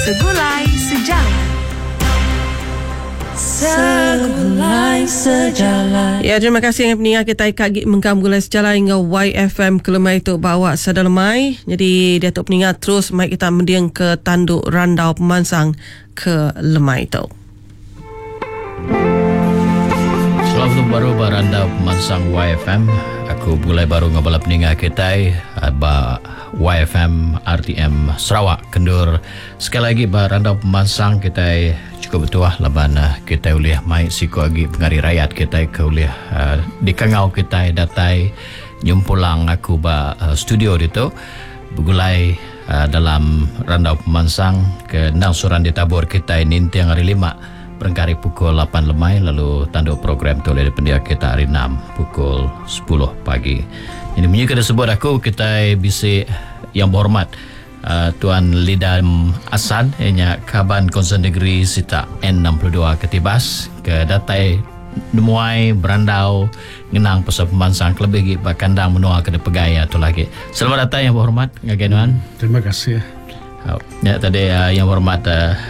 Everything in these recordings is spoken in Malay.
Segulai Sejalan. Segulai Sejalan. Ya, terima kasih yang pendengar kita ikut mengkam gulai sejalan hingga YFM Kelemai itu bawa sedalamai. Jadi Datuk pendengar terus mai kita mendiang ke tanduk Randau Pemansang ke Lemai itu. Selamat baru Randau Pemansang YFM. Aku mulai baru ngabala pendengar kita ba YFM RTM Sarawak Kendur. Sekali lagi Randau Pemansang kita cukup betul laban kita boleh mai siku lagi pengari rakyat kita ke boleh di kangau kita datai nyumpulang aku ba studio itu begulai dalam Randau Pemansang ke Nangsuran ditabur kita ninti yang hari 5 berengkari pukul 8 lemai lalu tanduk program tu oleh pendia kita hari 6 pukul 10 pagi. Ini menyukai disebut aku kita bisik yang berhormat Tuan Lidam Asad ianya Kaban Konsen Negeri Sita N62 Ketibas ke datai Nemuai Berandau ngenang pasal Pemansang lebih bakandang menua ke pegaya tu lagi. Selamat datang yang berhormat ngaganuan. Terima kasih. Ya tadi yang berhormat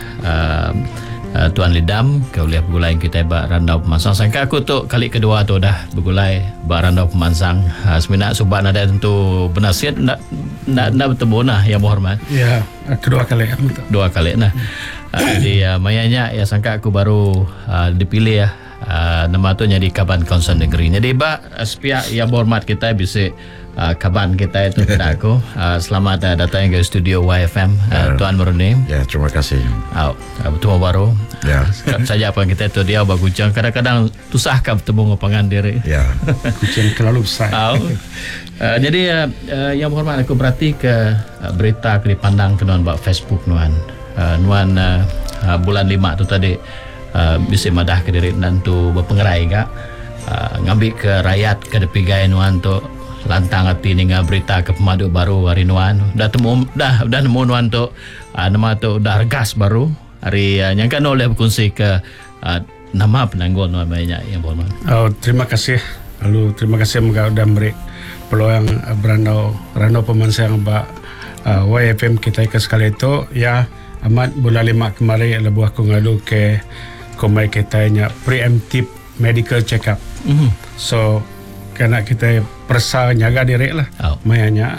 Tuan Lidam ke boleh bergulai kita ba Randau Pemansang. Sangka aku tu kali kedua tu dah bergulai ba Randau Pemansang. Sebenarnya suban ada tentu benasihat nak bertemu nah yang berhormat. Ya, kedua kali. Dua kali nah. Jadi mayanya ya sangka aku baru dipilih ya. Nama tu jadi Kaban Konsen Negeri. Jadi ba sepihak yang berhormat kita bisa kaban kita itu kepada aku. Selamat datang ke studio YFM Tuan Meruni. Ya, terima kasih. Bertemu baru. Ya. Saja apa kita tu dia baguncang kadang-kadang susahkah bertemu ngapangan diri. Ya. Kucing terlalu besar. Jadi yang berhormat aku berarti ke berita ke dipandang ke nuan Facebook nuan. Nuan bulan 5 tu tadi bisa madah ke diri nantu berpengerai kak. Ngambil ke rakyat ke depigai nuan tu lantang hati ni berita ke pemadu baru hari nuan dah nemu nuan tu nama tu dah regas baru hari nyangka oleh berkongsi ke nama penanggul nuan banyak yang berhormat. Terima kasih. Lalu terima kasih mereka sudah beri peluang Randau Pemansang ba YFM kita ke sekali itu ya amat bulan 5 kemarin lebuh aku ngadu ke komai kita nya preemptive medical check up. So kerana kita persa nyaga diri lah mayanya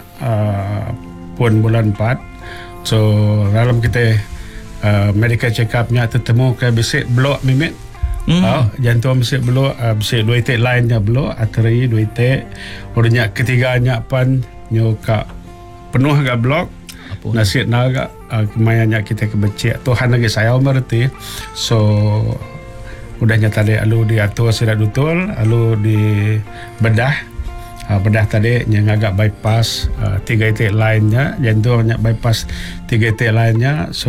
pun bulan 4 so dalam kita medical check up-nya tertemu ke bisik blok mimit jantung bisik blok bisik 2 itik lainnya blok arteri 2 itik orangnya ketiganya pan nyoka penuh agak blok nasib naga mayanya kita kebecik Tuhan lagi saya berarti so udahnya tadi lalu diatur sudah betul lalu di bedah tadi yang agak bypass 3 itik lainnya jantungnya bypass 3 itik lainnya so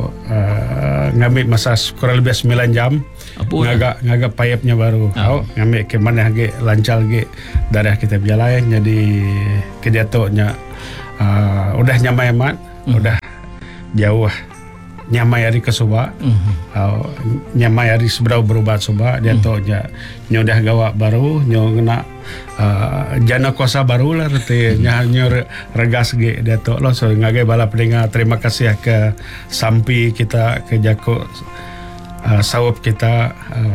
ngambil masa kurang lebih 9 jam ngagak payapnya baru ngambil ke mana lagi lancar lagi darah kita berjalan jadi kejatuhnya udah nyamai amat udah jauh nyamai hari ke Subak nyamai hari seberapa berubah Subak dia tu nyodah gawak baru nyona jana kuasa baru lah reti nyor regas ge dia tu lo so ngagai bala pendengar terima kasih ke sampi kita ke Jakuk sawap kita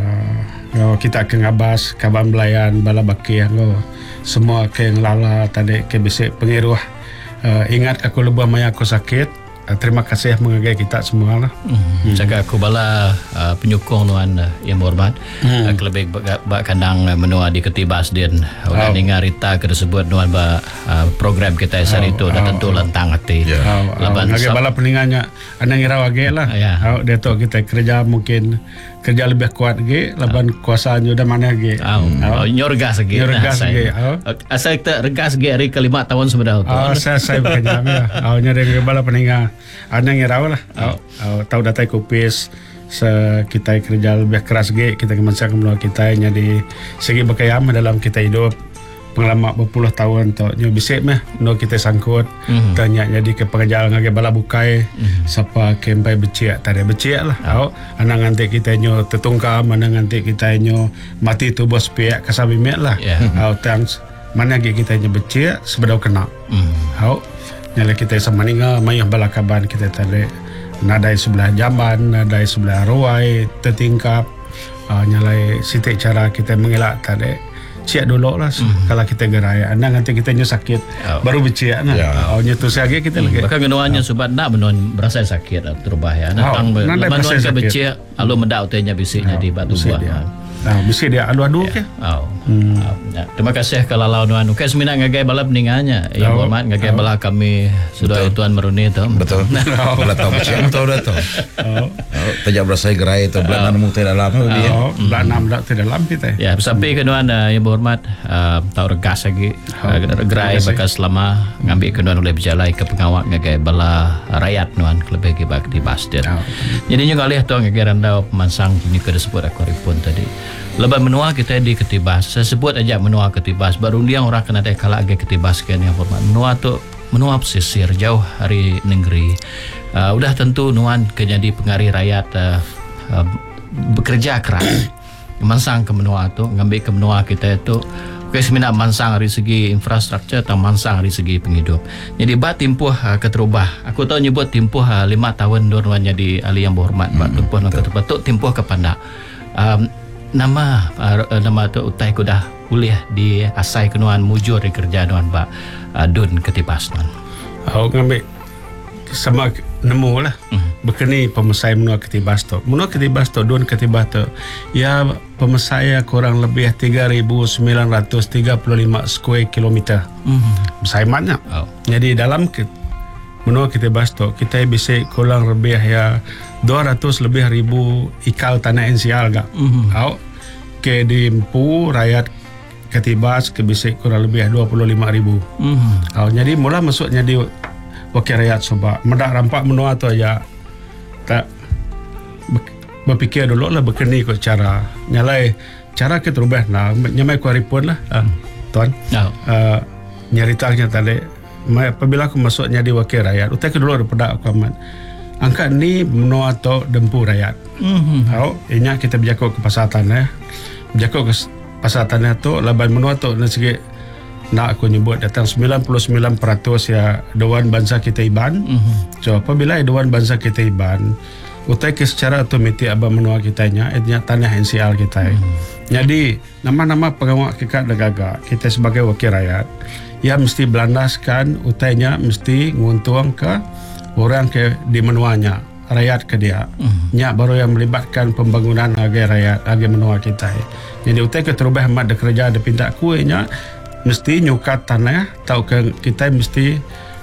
kita ke ngabas kaban belayan bala baki ngo semua ke nglala tadi ke bisik pengiruh ingat aku lebah maya aku sakit. Terima kasih mengagai kita semua lah. Jaga aku bala penyokong nuan yang berhormat. Lebih bak kandang menua di Ketibas din. Udah dengar rita ke disebut nuan program kita hari itu dah tentu lantang hati. Laban bala peninganya anang ira wage lah. Dia tu kita kerja mungkin kerja lebih kuat ge laban kuasanya udah mana ge. Nyorgas ge. Asal kita regas ge hari ke-5 tahun sebenarnya. Saya bekerja ya. Nyari bala peningah anang ira lah. Tahu datai kupis kita kerja lebih keras ge kita kemensak menua kita jadi segi bekayam dalam kita hidup pengalaman berpuluh tahun tu nyo bisik meh no kita sangkut tanya jadi ke pekerjaan ngage bala bukai siapa kempai becik tadi becik lah anang nanti kita nyo tertungkam anang nanti kita nyo mati tu bos pihak kasabimet lah thanks mana lagi kita nyo becik sebedau kena nyala kita sama ninga mayah bala kaban kita tadi nadai sebelah Jamban, nadai sebelah Ruai, tertingkap. Nyalai sitik cara kita mengelak tadi. Ciak dulu lah kalau kita gerai. Anda nanti kita nyu sakit baru berciak nah. Nyetu lagi kita lagi. Bahkan genuannya sebab nak menuan berasa sakit terubah ya. Natang menuan ke berciak alu mendak utenya bisiknya di batu buah. Bisa dia adu-adu ke? Terima kasih kalau lawan Okey semina ngagai bala peninganya. Ya hormat ngagai bala kami sudah tuan meruni tu. Betul. Bala tahu macam tahu dah tu. Tajak berasa gerai tu belah nemu te dalam dia. Belah nam dak te dalam kita. Ya, sampai kenuan yang berhormat tahu regas lagi gerai bekas lama ngambil kenuan oleh berjalai ke pengawak ngagai bala rakyat nuan lebih ke bakti basdet. Jadi juga lihat tu ngagai randau pemansang ni ke disebut aku ripun tadi. Lepas menua kita di Ketibas, saya sebut aja menua Ketibas. Baru dia orang kena ada kalau agak Ketibas kan yang hormat. Menua tu menua pesisir jauh hari negeri. Udah tentu nuan jadi pengaruh rakyat bekerja keras. Mansang ke menua tu, ngambil ke menua kita itu. Okey semina mansang dari segi infrastruktur atau mansang dari segi penghidup. Jadi bat timpuh keterubah. Aku tahu nyebut timpuh 5 tahun nuan jadi ahli yang berhormat. Bat timpuh keterubah timpuh kepada nama tu utai ku dah kuliah di asai kenuan mujur di kerja nuan Pak Dun Ketibas nuan. Aku ngambil sama nemu lah berkeni pemesai menua Ketibas tu. Menua Ketibas tu Dun Ketibas tu ya pemesai kurang lebih 3,935 square kilometer. Besar banyak. Jadi dalam menua Ketibas tu kita bisa kurang lebih ya 200 lebih ribu ikal tanah NCR gak. Ke di Empu rakyat Ketibas ke bisa kurang lebih 25,000. Jadi mula masuknya di wakil rakyat sebab mendak rampak menua tu aja tak berfikir dulu lah berkeni kot cara nyalai cara kita rubah nah nyamai kuaripun lah tuan nyeritanya tadi apabila aku masuknya di wakil rakyat utai ke dulu daripada aku amat angkat ni menua atau dempu rakyat. Inya kita berjakau ke pasar tanah. Berjakau ke pasar tanah tu laban menua tu dari segi nak aku nyebut datang 99% ya Dewan Bangsa kita Iban. So apabila Dewan Bangsa kita Iban utai ke secara otomatik abang menua kitanya ianya tanah NCR kita. Jadi nama-nama pengawal kekat negara kita sebagai wakil rakyat ya mesti belandaskan utainya mesti nguntuang ke orang ke di menuanya rakyat ke dia nya baru yang melibatkan pembangunan agar rakyat agar menua kita. Jadi utai ke terubah mat de kerja de pinta kuenya mesti nyukat tanah tahu ke kita mesti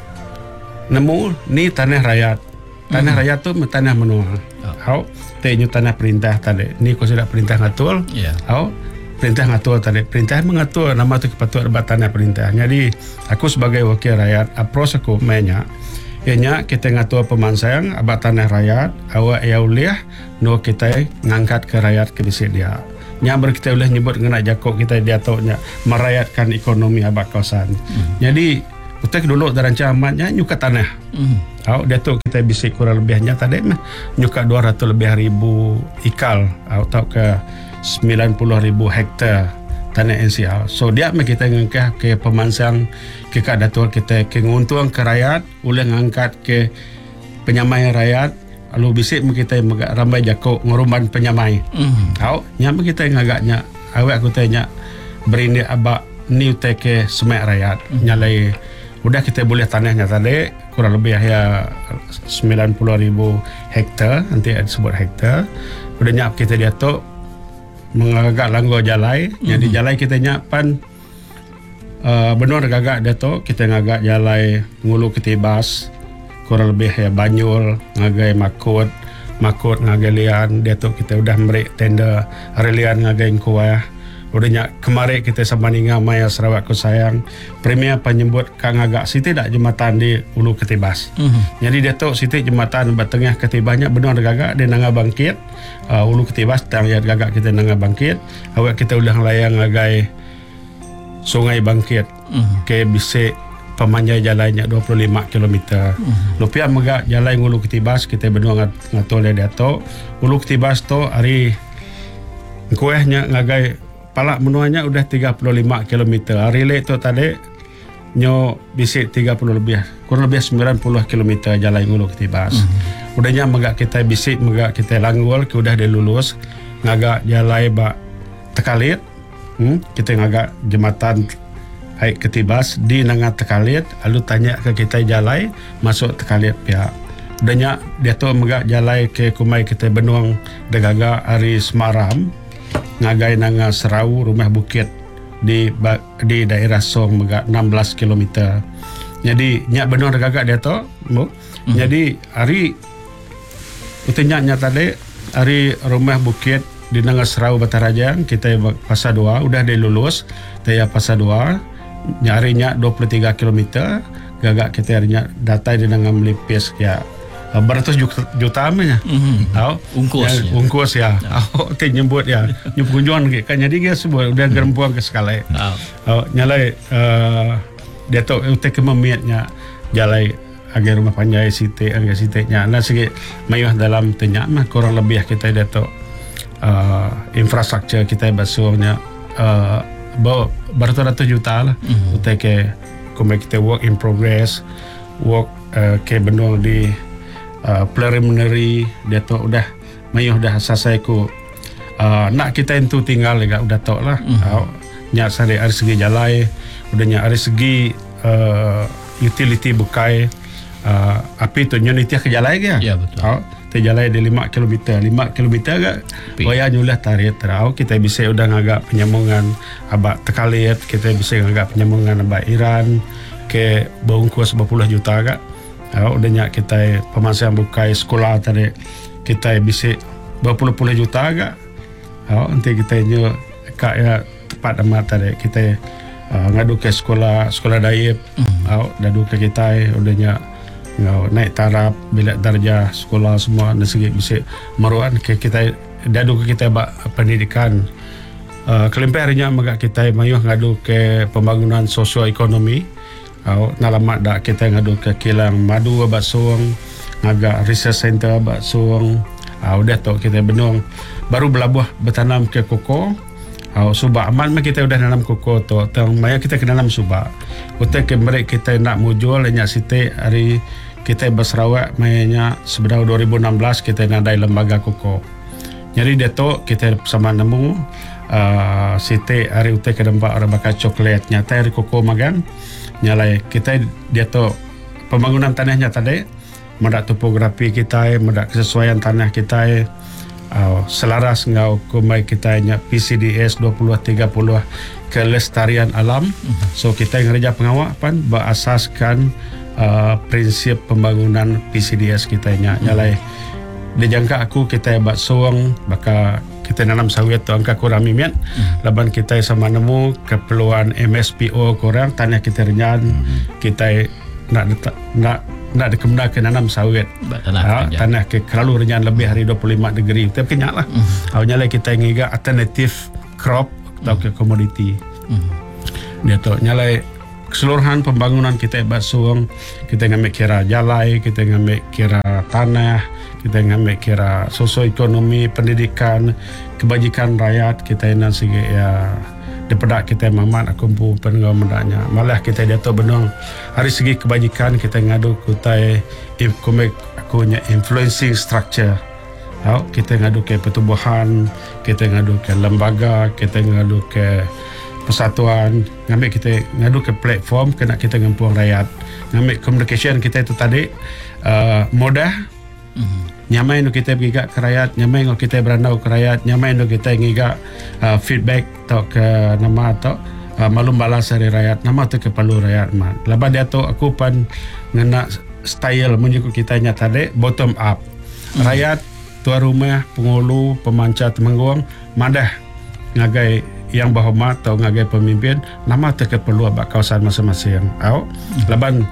nemu ni tanah rakyat. Tanah rakyat tu tanah menua. Te nyu tanah perintah tadi. Ni ko sudah perintah ngatur. Perintah ngatur tadi. Perintah mengatur nama tu kepatuh dapat tanah perintah. Jadi aku sebagai wakil rakyat approach aku mainnya ianya kita ngatur pemansang abad tanah rakyat awak ya uliah no kita ngangkat ke rakyat ke bisik dia nya kita boleh nyebut ngena jakok kita dia taunya merakyatkan ekonomi abad kawasan. Jadi utek dulu darancang amatnya nyuka tanah. Dia tu kita bisik kurang lebihnya tadi mah nyuka 200 lebih ribu ikal atau ke 90,000 hektar tanah NCR. So dia kita ngangkat ke pemansang ke datul kita ke nguntuang ke rakyat boleh ngangkat ke penyamai rakyat lalu bisik kita ramai jakok nguruman penyamai. Nyama kita ngagaknya awak aku tanya beri abak ni ke semak rakyat nyalai udah kita boleh tanahnya tadi kurang lebih ya 90,000 hektar nanti disebut hektar udah nyap kita dia tu mengagak langgo jalai. Jadi jalai kita nyapan benar gagak dia tu kita ngagak jalai Ngulu Ketibas kurang lebih ya Banyul ngagai Makut ngagai Lian dia tu kita udah beri tender Relian ngagai Kuah udahnya kemarin kita sama ninga Maya Sarawak ku sayang premier penyebut kang agak siti tak jembatan di Ulu Ketibas. Jadi dia tu siti jembatan batengah Ketibasnya benar gagak dia nanga bangkit Ulu Ketibas tang ya gagak kita nanga bangkit awak kita udah layang ngagai Sungai Bangkit ke bisik pemanjai jalannya 25 km. Lupian megak jalan Ulu Ketibas kita benar ngatur dia tu Ulu Ketibas tu hari kuehnya ngagai palak menuanya udah 35 km. Relay tu tadi nyo bisik 30 lebih kurang lebih 90 km jalan Ulu Ketibas. udahnya megak kita bisik megak kita langgul ke udah dia lulus ngagak jalai bak Tekalit, kita ngagak jembatan Aik Ketibas di Nangat Tekalit, lalu tanya ke kita jalai masuk Tekalit pihak. Udahnya dia tu megak jalai ke kumai kita benuang degaga hari Semaram, ngagai nanga Serau Rumah Bukit di daerah Song megak 16 km. Jadi nyak benuang degaga dia tu, jadi hari utenya tadi hari Rumah Bukit di Nanga Serau Batarajang kita fasa 2 udah dia lulus dia fasa 2 nyarinya 23 km gagak kita harinya data di Nanga melipis ya beratus juta namanya ungkus ya kita nyebut ya nyebut kunjungan kan jadi dia semua udah gerempuang ke sekali nyalai dia tu utek memiatnya jalai agar rumah panjai agar sitenya nah segi mayuh dalam tanya mah kurang lebih kita dia tu infrastruktur kita basuhnya beratus juta lah utai ke kumai kita work in progress work ke benung di preliminary dia tu udah mayuh dah selesai ku nak kita itu tinggal juga udah tok lah nyak dari segi jalai udahnya dari segi utility bukai api tu nyonitia ke jalai ke ya betul terjalai di 5 km agak waya nyulah tarik terau kita bisa udah ngagak penyambungan abak Tekalit kita bisa ngagak penyambungan abak Iran ke bungkus berpuluh juta agak udahnya kita pemasaran bukai sekolah tadi kita bisa berpuluh-puluh juta agak nanti kita nyu kak ya tepat amat tadi kita ngadu ke sekolah daib ngadu ke kita udahnya naik taraf bilik darjah sekolah semua dan segi bisa meruan ke kita dadu ke kita pendidikan kelimpai harinya megak kita mayuh ngadu ke pembangunan sosioekonomi nalamat dak kita ngadu ke kilang madu Basung ngagak research center Basung udah tau kita benung baru belabuh bertanam ke koko subak aman kita udah nanam koko tu tang maya kita ke nanam subak utai ke mereka kita nak mujul nyak site hari kita berserawak mayanya sebenarnya 2016 kita nadai lembaga koko jadi dia tu kita sama nemu site hari utai ke dempak orang bakal coklat nyata hari koko magang nyalai kita dia tu pembangunan tanahnya tadi mendak topografi kita mendak kesesuaian tanah kita selaras ngau kumai kita nya PCDS 2030 kelestarian alam so kita ngerja pengawapan berasaskan prinsip pembangunan PCDS kita nya nyalai dijangka aku kita buat suang baka kita nanam sawit tu angka kurang mimian laban kita sama nemu keperluan MSPO kurang tanah kita renyan kita nak dikemda ke nanam sawit tanah ke kerlalu renyan lebih hari 25 degree kita kenyak lah nyalai kita ngiga alternative crop atau ke komoditi dia tu nyalai keseluruhan pembangunan kita Basung kita ngambil kira jalai kita ngambil kira tanah kita ngambil kira sosioekonomi pendidikan kebajikan rakyat kita nan segi ya depedak kita mamat akumpu penengah mendaknya malah kita dia tu benung hari segi kebajikan kita ngadu kutai akunya influencing structure kita ngadu ke pertubuhan kita ngadu ke lembaga kita ngadu ke persatuan ngambil kita ngadu ke platform kena kita ngempuang rakyat ngambil communication kita itu tadi mudah nyamai untuk kita pergi ke rakyat nyamai untuk kita berandau ke rakyat nyamai untuk kita ngiga feedback atau ke nama atau malum balas dari rakyat nama tu ke palu rakyat man lepas dia tu aku pan ngena style menjadi kita nya tadi bottom up rakyat tuan rumah pengulu pemancat temengguang madah ngagai yang berhormat atau ngagai pemimpin nama tu ke perlu abak kawasan masing-masing leban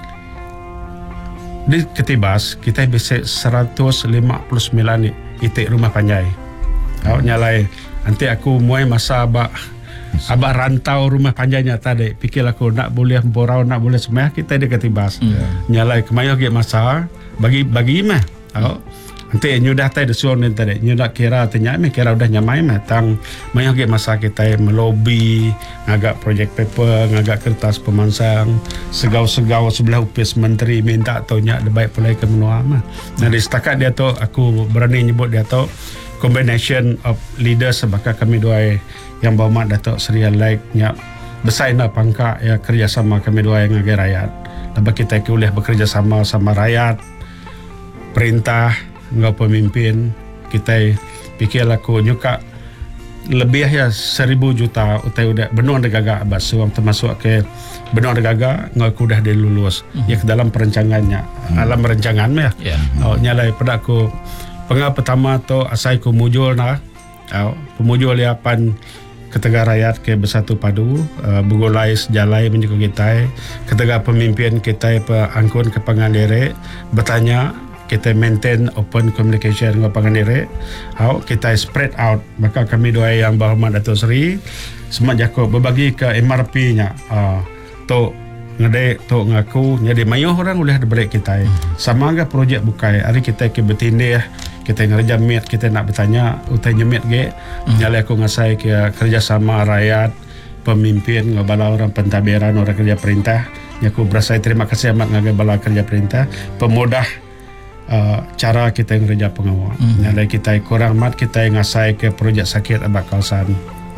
di Ketibas kita bisa 159 itik rumah panjai nyalai nanti aku muai masa abak rantau rumah panjainya tadi fikir aku nak boleh borau nak boleh semua kita di Ketibas nyalai kemayo ke masa bagi mah nanti nyudah tay desuang dan tadi nyudah kira tanya kira udah nyamai tang mayang ke masa kita melobi ngagak project paper ngagak kertas pemansang segau-segau sebelah upis menteri minta taunya ada baik pulai ke menua mah. Nah di setakat dia tu aku berani nyebut dia tu combination of leaders sebab kami dua yang bawa Datuk Seri Alaik nya besar nak pangkat ya kerjasama kami dua yang ngagai rakyat. Lepas kita boleh bekerja sama rakyat perintah ngau pemimpin kita fikir aku nyuka lebih ya 1,000 juta utai udah benua degaga abas suang termasuk ke benua degaga ngau aku dah dilulus ya ke dalam perancangannya alam perancangan ya nyalai pada aku pengah pertama tu asai ku mujul na pemujul liapan ketega rakyat ke bersatu padu begulai sejalai menjuku kita ketega pemimpin kita angkun ke pangandere bertanya kita maintain open communication dengan pangandere kita spread out maka kami doa yang berhormat Datuk Seri semat jako berbagi ke MRP nya to ngade to ngaku jadi mayuh orang boleh diberi kita sama ga projek bukai hari kita ke bertindih kita ngerja meet kita nak bertanya utai nyemit ge nyale aku ngasai ke kerjasama rakyat pemimpin ngabala orang pentadbiran orang kerja perintah aku berasa terima kasih amat ngagai bala kerja perintah pemudah cara kita ngerja pengawal nyale kita kurang mat kita ngasai ke projek sakit abak kawasan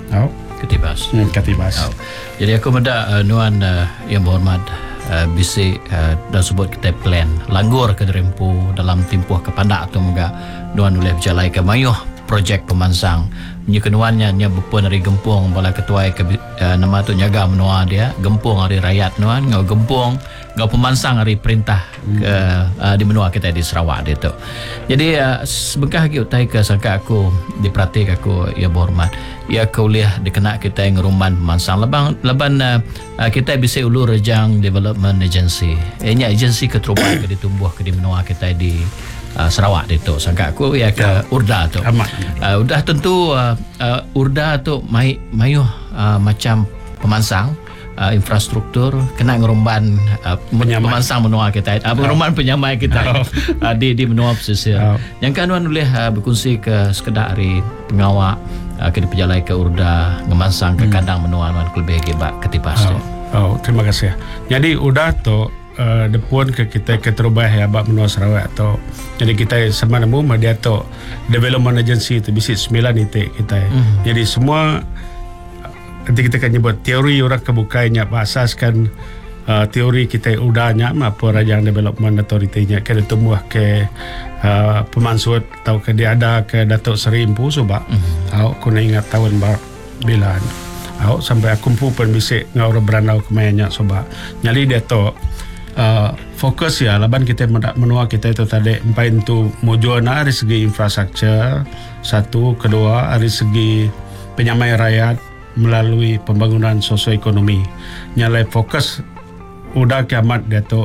Ketibas. Jadi aku mendak nuan yang berhormat bisi dan sebut kita plan langgur ke derempu dalam tempoh kepandak atau moga nuan boleh berjalai ke mayuh projek pemansang nya kenuannya nya berpun dari gempung bala ketua ke nama tu nyaga menua dia gempung hari rakyat nuan ngau gempung ngau pemansang hari perintah ke di menua kita di Sarawak dia tu. Jadi sebegah lagi utai ke sangka aku diperhatik aku ya berhormat ya kuliah dikena kita yang rumah pemansang leban kita bisa ulu rejang development agency nya agency keterubahan ke ditumbuh ke di menua kita di Sarawak itu sangka aku ya ke Urda tu udah tentu Urda tu mayuh macam pemansang infrastruktur kena ngerumban pemansang menua kita ngerumban penyamai kita di menua pesisir yang kanuan boleh berkongsi ke sekedar hari pengawak ke diperjalai ke Urda ngemansang ke kandang menua nuan lebih hebat Ketibas terima kasih jadi Urda tu depun ke kita keterubah ya bab menua Sarawak atau jadi kita sama nemu dia tu development agency tu bisik 9 itik kita jadi semua nanti kita akan nyebut teori orang kebukainya asaskan teori kita udahnya apa rajang development authority-nya ke tumbuh ke pemansut atau ke dia ada ke Datuk Seri Empu sebab aku nak ingat tahun bilan sampai aku pun bisik ngau berandau kemayanya sebab nyali dia tu fokus ya laban kita menua kita itu tadi empat itu mujuna dari segi infrastruktur satu kedua dari segi penyamai rakyat melalui pembangunan sosioekonomi nyalai fokus udah kiamat dia tu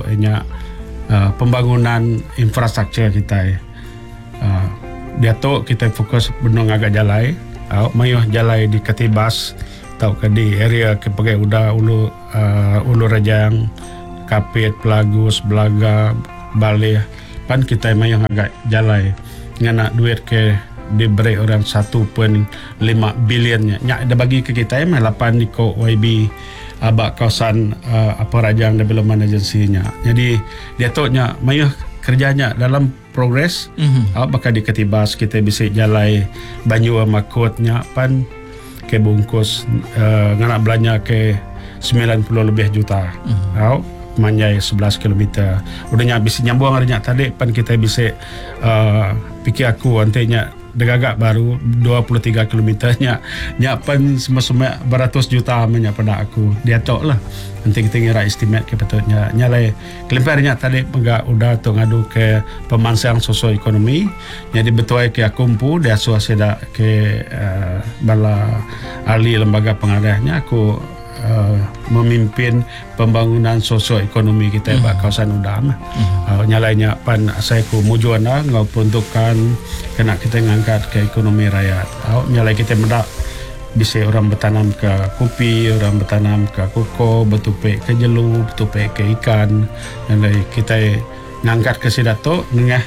pembangunan infrastruktur kita dia tu kita fokus benung agak jalai mayuh jalai di Ketibas atau ke di area kepagai udah ulu rajang Kapit, Pelagus, Belaga, Baleh pan kita mayuh agak jalai ngana duit ke diberi orang 1.5 bilion nya ada bagi ke kita 8 di YB abak kawasan apa rajang development agency-nya jadi dia tu nya mayuh kerjanya dalam progres bakal di Ketibas kita bisa jalai banyu makutnya pan ke bungkus ngana belanja ke 90 lebih juta manjai 11 km udahnya bisa nyambung harinya tadi pan kita bisa fikir aku nantinya degagak baru 23 km nya pan semua beratus juta nya pada aku dia tok lah nanti kita ngira estimate ke betulnya nyalai kelemparnya tadi enggak udah tu ngadu ke pemansang sosioekonomi jadi betul ke aku empu dia suasana ke bala ahli lembaga pengadahnya aku memimpin pembangunan sosioekonomi kita di kawasan Udam nyalainya pan saya ku mujuana ngau peruntukan kena kita ngangkat ke ekonomi rakyat nyalai kita mendak bisa orang bertanam ke kopi orang bertanam ke koko bertupik ke jelu bertupik ke ikan dan kita ngangkat ke sidato ngah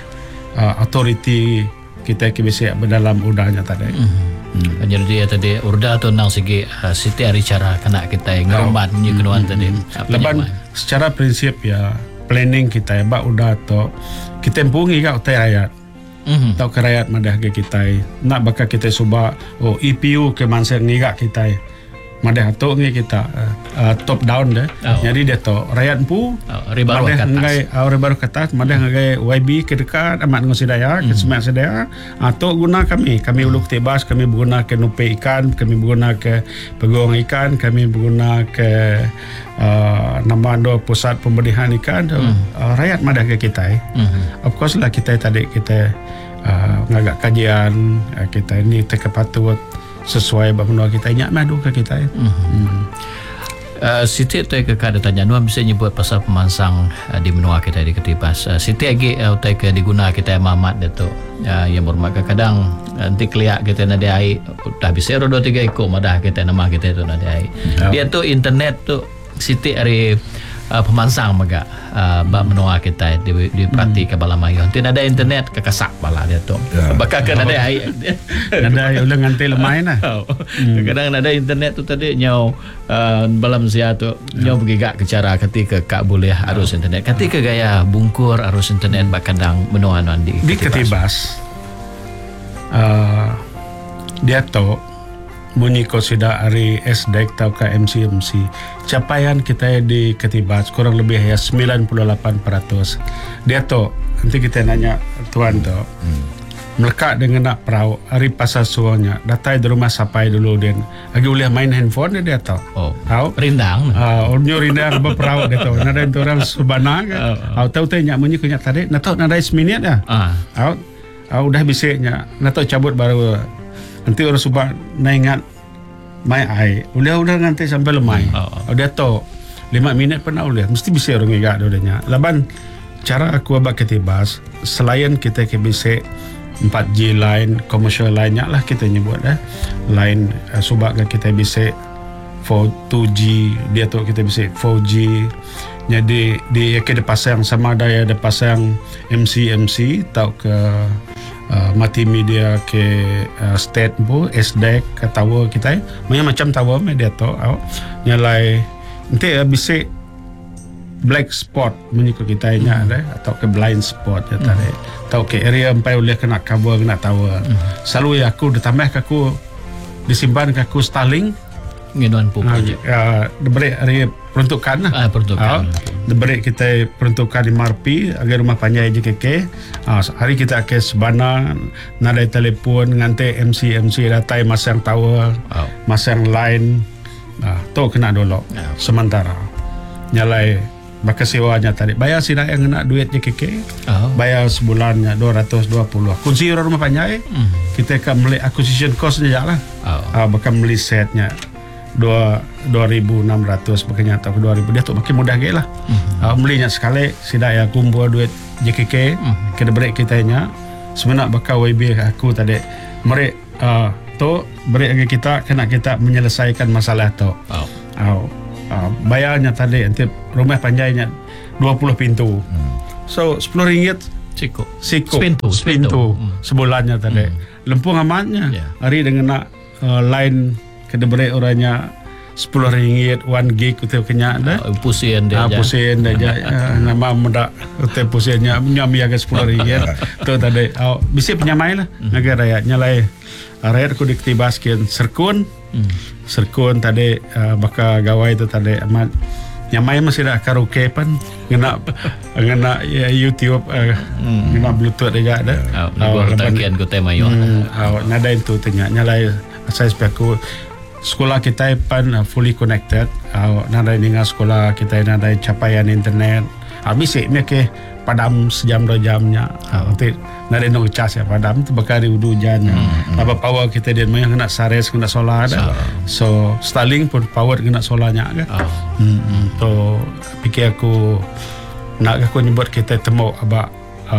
authority kita KBC dalam udahnya tadi. Jadi dia tadi urda tu nang segi siti hari cara kena kita ngerembat ni kenuan tadi. Leban secara prinsip ya planning kita ba udah tu kita empungi ka utai rakyat. Tau ke rakyat madah ke kita nak bakal kita suba EPU ke manser ngiga kita madah tu ngi kita top down deh. Jadi dia tu rakyat pu madah ngai baru ke atas madah ngai YB ke dekat amat ngosidaya ke semak sedaya atau guna kami uluk tebas kami guna ke nupe ikan kami guna ke peguang ikan kami guna ke nama do pusat pemberian ikan rakyat madah ke kita. Of course lah kita tadi kita ngagak kajian kita ini terkepatut sesuai bagaimana kita ingat madu ke kita. Siti tu ke kada tanya nu bisa nyebut pasal pemansang di menua kita di Ketibas. Siti lagi utai ke diguna kita mamat itu yang bermak kadang nanti keliak kita nade ai dah bisa 2-3 ekor madah kita nama kita itu nade ai. Dia tu internet tu Siti hari pemansang maga bab menua kita di prati ke Balamayo. Nanti ada internet ke kasak bala dia tu. Bakal kan ada ai. Ada ulang nganti lemai nah. Kadang ada internet tu tadi nyau balam sia tu nyau bergigak ke cara ketika kak boleh arus internet. Ketika gaya bungkur arus internet bak kadang menua di Ketibas. Dia tu bunyi kosida hari SDEC atau ke MCMC capaian kita di Ketibas kurang lebih ya 98%. Dia tu nanti kita nanya tuan tu melekat dengan nak perahu hari pasal suanya datai di rumah sapai dulu dan lagi boleh main handphone dia tu tahu rindang orangnya rindang berperahu dia tu nada itu orang subana kan tahu tanya bunyi kunyak tadi nak tahu nada seminit ya udah bisa nya nak tahu cabut baru nanti orang subah naingat mai ai udah nanti sampai lemai dia tahu 5 minit pun udah mesti bisa orang ingat udahnya laban cara aku abak Ketibas selain kita ke bisa 4G line commercial line lah kita nyebut line subak kita bisa 2G dia tu kita bisa 4G jadi dia ke pasang sama daya ada pasang MC tau ke mati media ke state bu SDEC ke tower kita macam tower media tu nyalai nanti bisa black spot menyikut kita atau ke blind spot ya tadi atau ke area sampai boleh kena cover kena tower selalu ya aku ditambah aku disimpan ke aku Starlink ngenuan projek diberi area peruntukan diberi kita peruntukan di Marpi agar rumah panjang JKK hari kita ke Sebana nadai telefon nganti MC datai masang tower masang line tu kena dulu sementara nyalai maka sewanya tadi bayar sih yang kena duit JKK bayar sebulannya 220 kunci rumah panjang kita akan beli acquisition costnya lah bakal beli setnya 2,600 makanya atau 2,000 dia tu makin mudah gila belinya sekali sidak ya kumpul duit JKK kena break kita nya sebenarnya bakal YB aku tadi mereka tu break lagi kita kena kita menyelesaikan masalah tu bayarnya tadi nanti rumah panjangnya 20 pintu so RM10 Siko sepintu sebulannya tadi lempung amatnya hari dengan nak line kena beri orangnya RM10 1 gig utai kenyak dah pusing dia nama mendak utai pusingnya nyami agak RM10 tu tadi bisa penyamai lah negara rakyat nyalai rakyat ku di Ketibas kian serkun tadi bakal gawai tu tadi amat nyamai masih dah karaoke pan ngena YouTube ngena Bluetooth dia ada tagihan ku tema yo nada itu tanya nyalai saya sepaku sekolah kita pan fully connected nada dengan sekolah kita nada capaian internet bisa ke padam sejam 2 jamnya nanti nada no cas ya padam tu bakal hujan apa power kita dia yang kena sares kena solar ada so Starlink pun power kena solarnya kan to fikir aku nak aku nyebut kita temu abak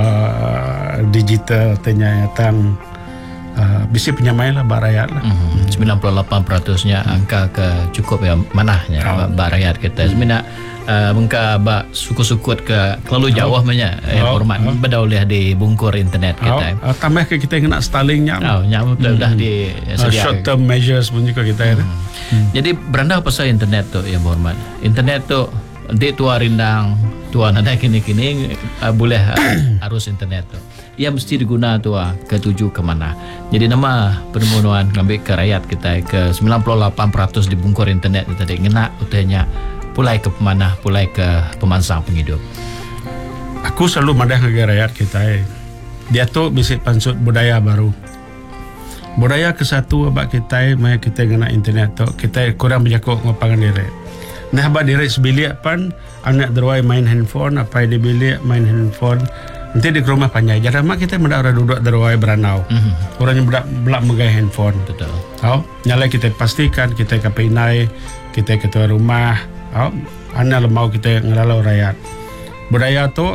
digital tanya tang bisa penyamai lah rakyat lah 98%-nya angka ke cukup ya manahnya rakyat kita sebenarnya mengka ba suku-sukut ke terlalu jauh banyak hormat bedau leh di bungkur internet kita. Tambah ke kita kena Starlink-nya. Nya dah di short term measures pun juga kita. Jadi beranda pasal internet tu yang berhormat. Internet tu di tua rindang tua nada kini-kini boleh arus internet tu. Ia mesti diguna tu ketuju ke mana. Jadi nama penemuan ngambil ke rakyat kita ke 98% di bungkur internet itu tadi ngena utahnya pulai ke mana, pulai ke pemansang penghidup. Aku selalu madah ke rakyat kita. Dia tu bisa pansut budaya baru. Budaya ke satu abak kita maya kita guna internet tu kita kurang berjakuk ngapangan diri. Nah abak diri sebilik pan anak derwai main handphone apa di bilik main handphone. Nanti di rumah panjang. Jadi mak kita mendak orang duduk derwai beranau. Orangnya belak megai handphone. Betul. Tahu? Nyala kita pastikan kita kapinai, kita ketua rumah. Tahu? Anak lemau kita ngelalau rakyat. Budaya tu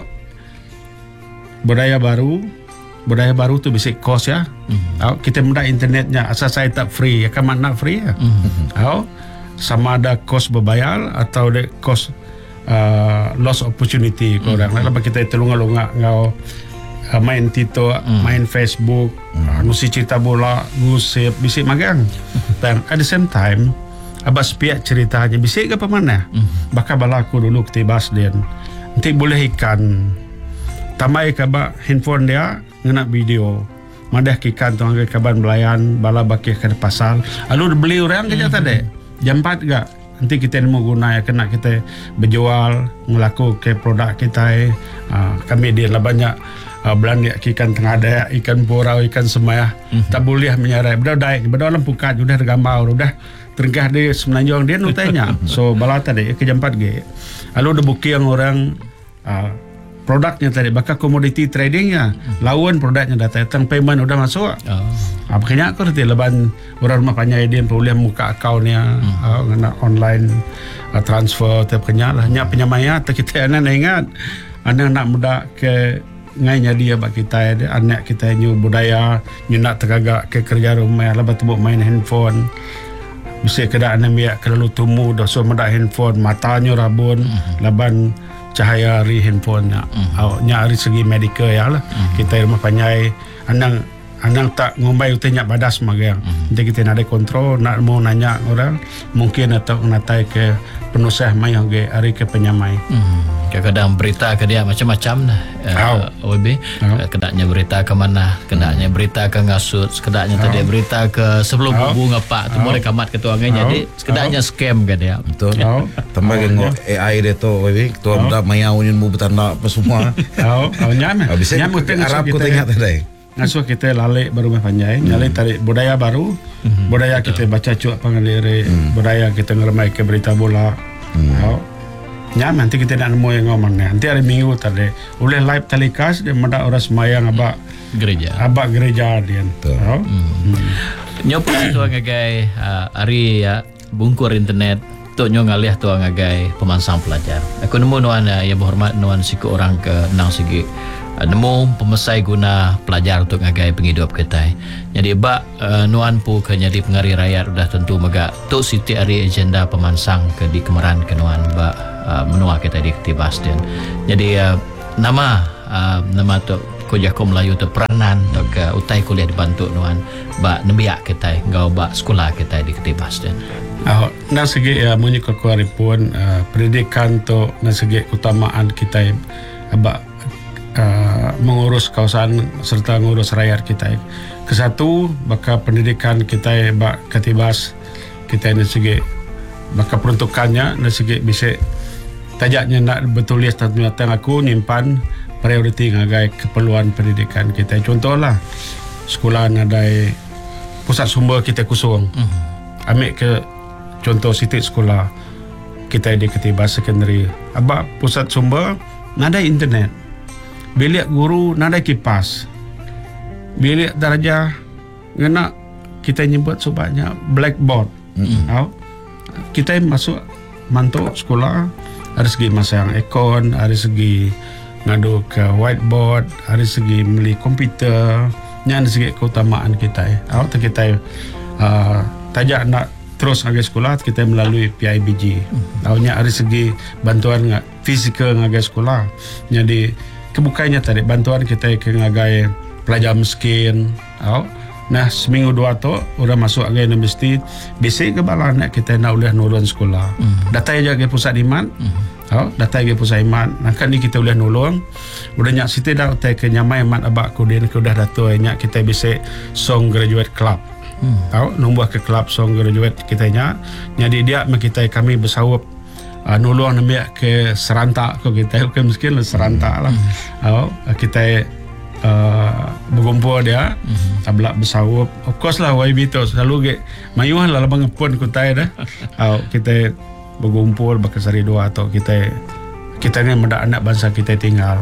budaya baru tu basic cost ya. Tahu? Kita mendak internetnya asal saya tak free. Ya kan mana free ya? Tahu? Sama ada cost berbayar atau ada cost loss opportunity korang. Lepas kita telunga-lunga ngau main Tito, main Facebook, ngusi cerita bola, ngusip, bisik magang. Dan at the same time, abah sepiak ceritanya, bisik ke mana? Bakal bala aku dulu ketibas dia. Nanti boleh ikan. Tamai kabak handphone dia, ngena video. Madah ikan tu angkat kaban belayan, bala bakih ke pasal. Lalu beli orang kerja tadi. Jam 4 gak? Nanti kita mau guna ya kena kita berjual ngelaku ke produk kita. Kami dia lah banyak belanja ikan tengah ada ikan purau ikan semaya tak boleh menyarai bedah daik bedah dalam pukat sudah tergambar sudah tergah dia semenanjung dia nutanya so balata dia ke jam 4 ge lalu ada buki yang orang produknya tadi bakal commodity tradingnya lawan produknya datang payment udah masuk. Makanya aku reti leban orang rumah panjai dia boleh muka akaunnya ngena online transfer terkenya lah nya penyamaya atau kita anak ingat anak nak muda ke ngainya dia bak kita anak kita nyu budaya nyu nak tergagak ke kerja rumah lah betul main handphone bisa kedak anak biak kelalu tumu dah so muda handphone matanya rabun laban cahaya hari handphone nya hari segi medical ya lah kita rumah panjai Anang tak ngombai utanya badas magang. Nanti kita nak ada kontrol, nak mau nanya orang, mungkin atau natai ke penusah mai hoge hari ke penyamai. Kadang-kadang berita ke dia macam-macam dah. OB, kedaknya berita ke mana, kedaknya berita ke ngasut, kedaknya tadi berita ke sebelum bubu ngapak tu boleh kamat ketua ngai jadi kedaknya scam ke dia. Betul. Tambah dengan AI dia tu OB, ketua muda mayau ni mu bertanda apa semua. Nyam. Nyam Arab ku tengok tadi. Ngasuh kita lalek baru panjai nyalai tarik budaya baru budaya kita baca cuak pangalire budaya kita ngeremai ke berita bola nyam nanti kita nak nemu yang ngomong nanti hari minggu tadi boleh live telecast dia mendak orang semayang abak gereja dia nyopo tu ngagai hari bungkur internet tu nyo ngalih tu ngagai pemansang pelajar aku nemu nuan yang berhormat nuan siku orang ke nang segi nemu pemesai guna pelajar untuk ngagai penghidup kita. Jadi bak nuan pu ke jadi pengari rakyat sudah tentu mega tu siti hari agenda pemansang ke di kemeran ke nuan bak menua kita di ketibas dan. Jadi nama tu Kojako Melayu tu peranan untuk utai kuliah dibantu nuan bak nembiak kita ngau bak sekolah kita di ketibas dan. Nah segi munyi kekuari pun pendidikan tu nah segi utamaan kita bak mengurus kawasan serta mengurus rakyat kita. Kesatu baka pendidikan kita bak ketibas kita ini segi baka peruntukannya dari segi bisa tajaknya nak betulis tentang aku nyimpan prioriti ngagai keperluan pendidikan kita. Contohlah sekolah nadai pusat sumber kita kusung. Ambil ke contoh sitik sekolah kita di ketibas secondary. Abak pusat sumber nadai internet. Bilik guru nada kipas. Bilik darjah ngena kita nyebut sebanyak blackboard. Kita masuk mantuk sekolah dari segi masang aircon, dari segi ngadu ke whiteboard, dari segi beli komputer, yang dari segi keutamaan kita. Kita tajak nak terus agak sekolah kita melalui PIBG. Tahunya dari segi bantuan fizikal ngagai sekolah. Jadi kebukanya tadi bantuan kita ke ngagai pelajar miskin. Nah seminggu dua tu udah masuk agak universiti. Bisik ke bala anak kita nak boleh nurun sekolah. Datang aja ke pusat iman. Datang ke pusat iman. Nak ni kita boleh nolong. Udah nyak situ dah ke nyamai iman abak kemudian ke udah datuk nyak kita bisik song graduate club. Nombor ke club song graduate kita nyak. Jadi dia kita kami bersawap nolong namanya ke serantak ko kita bukan miskin lah serantak lah. Kita berkumpul dia tabla bersawap. Of course lah YB tu selalu ke mayuhan lah labang pun kutai dah. Kita berkumpul bakasari dua atau kita ni mendak anak bangsa kita tinggal.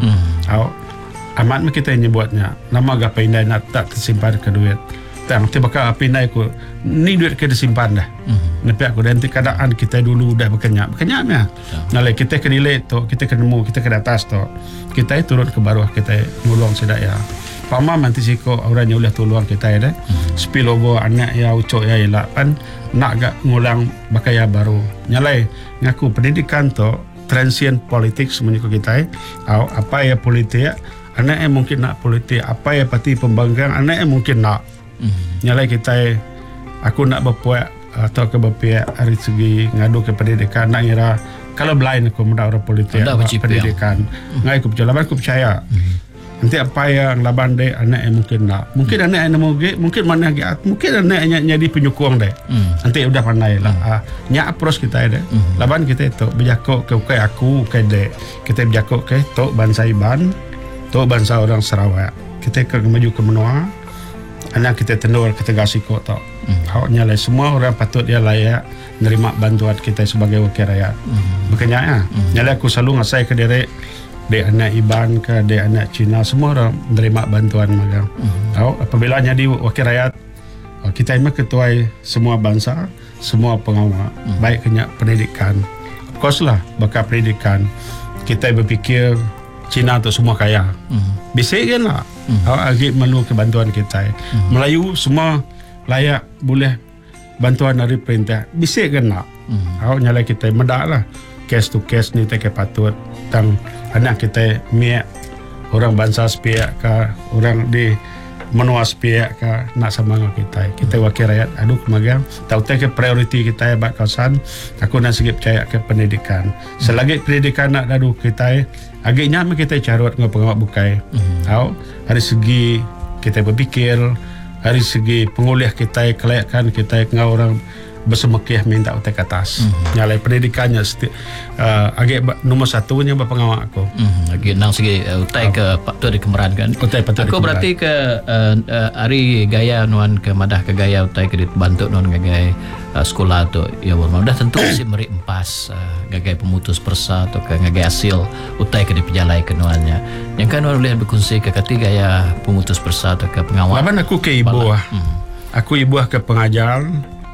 Amat kita nyebutnya nama gapai indai nak tak tersimpan ke duit. Tang tiba ka pindah aku ni duit ke disimpan dah. Nepi aku dan keadaan kita dulu dah berkenyak-kenyaknya. Nalai kita ke delay tu, kita ke nemu, kita ke atas tu. Kita turun ke bawah, kita nolong sedaya. Pama nanti siko orang yang boleh tolong kita ya dah. Spillover anak ya ucok ya elak pan nak gak ngulang bakaya baru. Nyalai ngaku pendidikan tu transient politik semuanya kita. Apa ya politik anak yang mungkin nak politik, apa ya parti pembangkang anak yang mungkin nak. Nyalai kita aku nak berpuak atau ke berpihak dari segi ngadu ke pendidikan nak ngira kalau blind aku muda orang politik pendidikan ngai aku percaya nanti apa yang laban deh anak yang mungkin anak yang nemu mungkin mana mungkin anak yang jadi penyokong deh nanti udah pandai lah nyak approach kita deh laban kita itu berjakok ke aku ke deh kita berjakok ke tok bangsa Iban tok bangsa orang Sarawak kita ke maju ke menua anak kita tenor kita kasih kok tau. Nyalai semua orang patut dia layak menerima bantuan kita sebagai wakil rakyat. Makanya nyalai aku selalu ngasai ke diri dek anak Iban ke dek anak Cina semua orang menerima bantuan magang. Apabila jadi wakil rakyat kita ini ketua semua bangsa, semua pengawal baik kena pendidikan. Of course lah bakal pendidikan kita berfikir Cina tu semua kaya. Bisik kan lah. Agak malu ke bantuan kita. Melayu semua layak boleh bantuan dari perintah. Bisik kan lah. Nyalai kita medak lah. Case to case ni tak patut. Tang anak kita miak orang bangsa sepiak ke orang di menua sepiak ke nak sama dengan kita. Kita wakil rakyat aduh kemagang. Tahu ke prioriti kita bak kawasan. Aku nak sikit percaya ke pendidikan. Selagi pendidikan nak aduh kita agaknya kita carut dengan pengawal bukai. Dari segi kita berfikir, dari segi penguliah kita, kelayakan kita dengan orang bersemekih minta utai ke atas. Nyalai pendidikannya agak nomor satunya pengawal aku. Lagi nang segi utai ke patut dikemerankan. Aku berarti ke hari gaya nuan ke madah ke gaya utai ke dibantu nuan gagai sekolah tu ya warma dah tentu si meri empas gagai pemutus persa atau ke gagai hasil utai ke dipejalai ke nuannya. Yang kan nuan boleh berkongsi ke ketiga ya pemutus persa atau ke pengawal. Laban aku ke ibu aku ibu ke pengajar.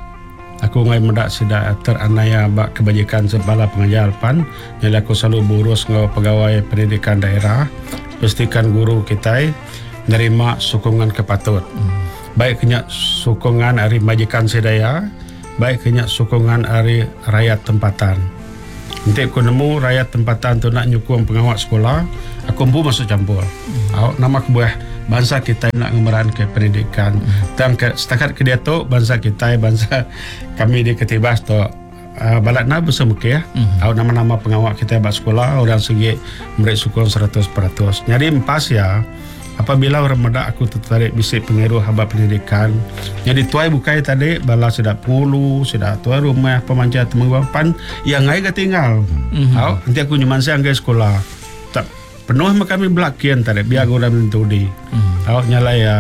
Aku ngai mendak sida teranaya bak kebajikan sebala pengajar pan. Jadi aku selalu berurus dengan pegawai pendidikan daerah. Pastikan guru kita nerima sokongan kepatut. Baik kena sokongan dari majikan sedaya, baik kena sokongan dari rakyat tempatan. Nanti aku nemu rakyat tempatan tu nak nyukung pengawal sekolah, aku pun masuk campur. Nama kebuah bangsa kita nak ngemeran ke pendidikan. Dan setakat ke dia tu bangsa kita, bangsa kami di Ketibas tu balat na bersama ke nama-nama pengawal kita bak sekolah orang segi mereka sukong 100%. Jadi empas ya apabila orang medak aku tertarik bisik pengeruh haba pendidikan. Jadi tuai bukai tadi bala sudah pengulu, sudah tuai rumah pemanjat temanguapan yang ngai ke tinggal. Nanti aku nyaman saya anggai sekolah. Tak penuh kami belakian tadi biar orang mentudi. Nyala ya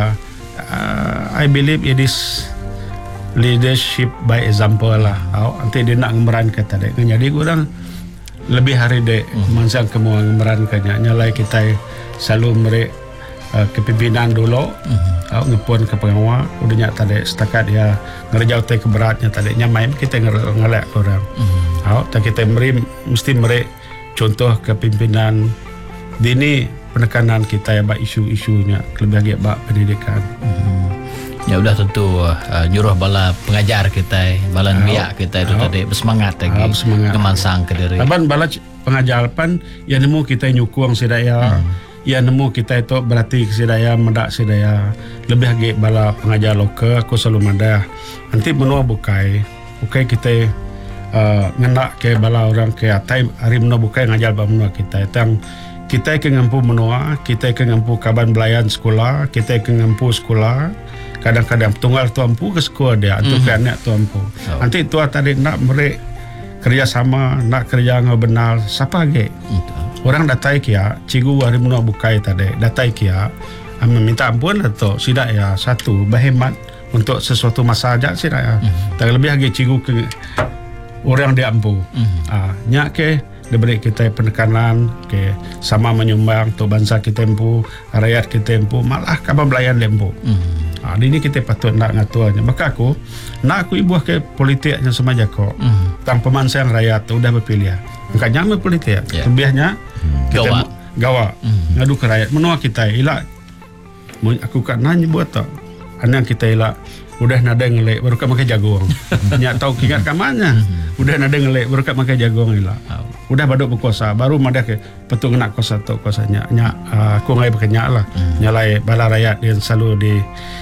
I believe it is leadership by example lah. Nanti dia nak ngemeran ke tadi. Jadi orang lebih hari dek mansang kemu ngemeran ke nyala kita selalu mereka kepimpinan dulu ngepun ke pengawal udahnya tadi setakat ya ngerjau teh keberatnya tadi nyamai kita ngelak orang tak kita mesti contoh kepimpinan dini penekanan kita ya bak isu-isunya lebih agak bak pendidikan. Ya udah tentu nyuruh bala pengajar kita, bala biak kita itu tadi bersemangat lagi. Bersemangat. Kemansang ke diri. Laban bala pengajar pan ya nemu kita nyukung sidaya. Ya nemu kita itu berarti sidaya mendak sidaya lebih lagi bala pengajar lokal aku selalu madah. Nanti menua bukai kita ngenak ke bala orang ke atai hari menua bukai ngajar bala menua kita tang kita ke ngampu menua, kita ke ngampu kaban belayan sekolah, kita ke ngampu sekolah. Kadang-kadang tunggal tuampu ke sekolah dia atau ke anak tuampu. Nanti tua tadi nak mereka kerjasama, nak kerja dengan benar, siapa lagi? Orang datai kia, cikgu hari menua bukai tadi, datai kia, minta ampun atau sidak ya satu berhemat untuk sesuatu masa aja sidak ya. Terlebih lagi cikgu ke orang dia ampu. Nyak ke diberi kita penekanan ke sama menyumbang untuk bangsa kita empu, rakyat kita empu, malah kapan belayan lempu. Ini kita patut nak ngatuannya. Maka aku ibuah ke politiknya semaja kok. Tang pemansang rakyat udah berpilih. Makanya me politik. Lebihnya kita gawa. Ngadu ke rakyat. Menua kita ilak. Aku kat nanya buat tau. Anak kita ilak. Udah nada ngelek baru kat makan jagung. Nyak tahu kingat kamanya. Udah nada ngelek baru kat makan jagung ilak. Udah baduk berkuasa baru madah ke petung nak kuasa tu kuasanya. Nyak aku ngai berkenyak lah. Nyalai bala rakyat yang selalu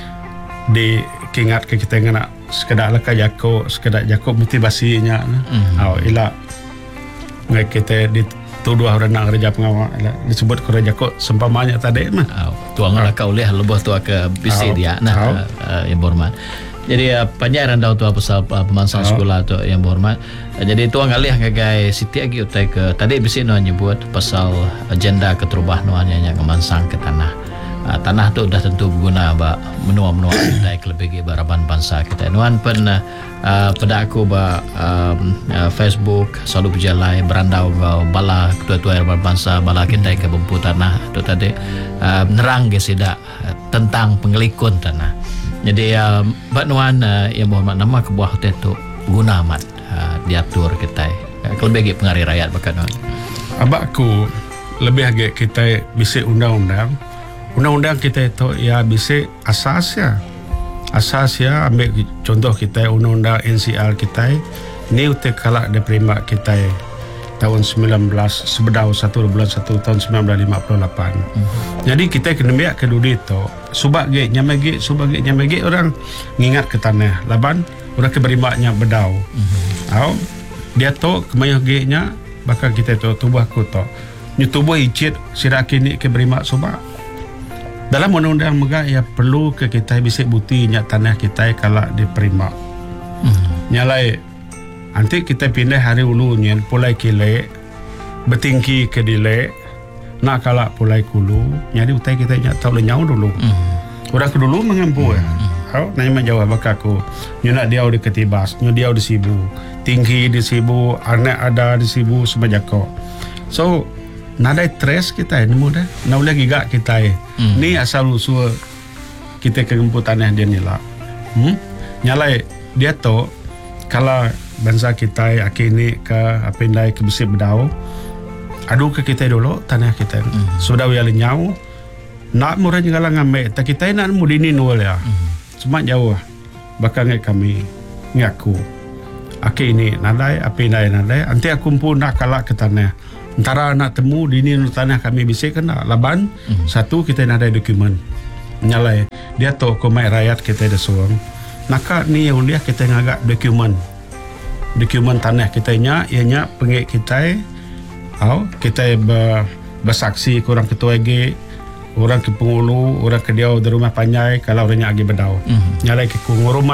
di kingat ke kita nak sekedar leka sekedar jakok motivasinya ila ngai kita dituduh orang nak kerja pengawal disebut kerja jakok sempamanya tadi mah tuang leka oleh lebih tua ke bisi dia yang berhormat. Jadi panjang randau tu pasal pemansang sekolah tu yang berhormat. Jadi tuang alih ngagai Siti agi utai ke tadi bisi no nyebut pasal agenda keterubah nuannya yang kemansang ke tanah. Tanah tu dah tentu berguna ba menua-menua kita kelebih baraban bangsa kita. Nuan pun pada aku ba Facebook selalu berjalan berandau bala ketua-ketua bangsa bala kita ke bempu tanah tu tadi nerang ke sidak tentang pengelikun tanah. Jadi bak nuan yang berhormat nama kebuah hotel tu guna amat diatur kita kelebih pengaruh rakyat bahkan nuan. Abakku lebih agak kita bisik undang-undang kita itu ya bisa asas ya ambil contoh kita undang-undang NCR kita ni utek kalak diterima kita tahun 19 sebedau 1 bulan 1 tahun 1958. Jadi kita kena biak ke dulu itu subak nyamagi orang ngingat ke tanah laban orang ke berimaknya bedau. Dia tu kemayah nya bakal kita tu tubuh aku tu nyutubuh icit sirak kini ke berimak subak. Dalam undang-undang megah ya perlu ke kita bisa bukti nyak tanah kita kalau diterima. Nyalai nanti kita pindah hari ulu nyen pulai kile bertingki ke dile nak kalak pulai kulu nyari utai kita nyak tahu lenyau dulu. Orang ke dulu mengampu Kau naik menjawab bakaku. Nyunak dia di ketibas, nyu dia di sibu, tinggi di sibu, anak ada di sibu semajako. So nadai tres kita nemu dah. Nak boleh gigak kita ni asal usul kita kegemput tanah dia ni lah. Nyalai dia tu kalau bangsa kita akini ke apindai ke besi bedau adu ke kita dulu tanah kita. Sudah ya lenyau nak murah juga ngambil tak kita nak mudini nol ya. Cuma jauh bakal kami ngaku akini nadai apindai nadai anti aku pun nak kalak ke tanah. Antara nak temu di ni tanah kami bisa kena laban satu kita nak ada dokumen nyalai dia tu komai rakyat kita ada suang maka ni yang lihat kita ngagak dokumen tanah kita ianya pengik kita kita bersaksi ke orang ketua ag orang ke pengulu orang ke dia di rumah panjai kalau orangnya agi bedau nyalai ke